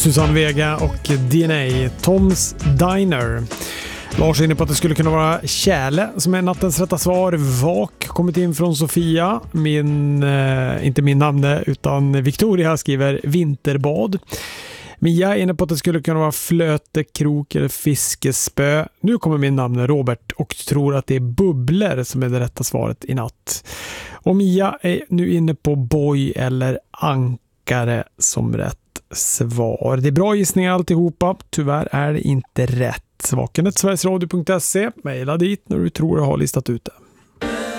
Susanne Vega och DNA, Toms Diner. Lars är inne på att det skulle kunna vara Kärle som är nattens rätta svar. Vak kommit in från Sofia. Inte min namn utan Victoria skriver vinterbad. Mia är inne på att det skulle kunna vara flötekrok eller fiskespö. Nu kommer min namn Robert och tror att det är bubblor som är det rätta svaret i natt. Och Mia är nu inne på boj eller ankare som rätt svar. Det är bra gissningar alltihopa. Tyvärr är det inte rätt. Vakenet sverigesradio.se. Maila dit när du tror du har listat ut det.